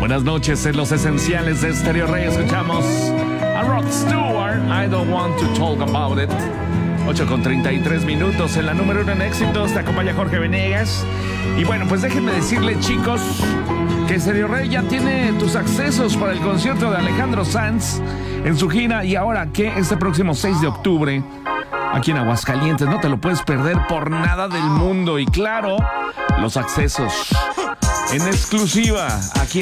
Buenas noches en los esenciales de Stereo Rey. Escuchamos a Rod Stewart, I Don't Want to Talk About It. 8:33 en la número 1 en éxitos. Te acompaña Jorge Venegas. Y bueno, pues déjenme decirles, chicos, que Stereo Rey ya tiene tus accesos para el concierto de Alejandro Sanz en su gira. Y ahora que este próximo 6 de octubre, aquí en Aguascalientes, no te lo puedes perder por nada del mundo. Y claro, los accesos en exclusiva aquí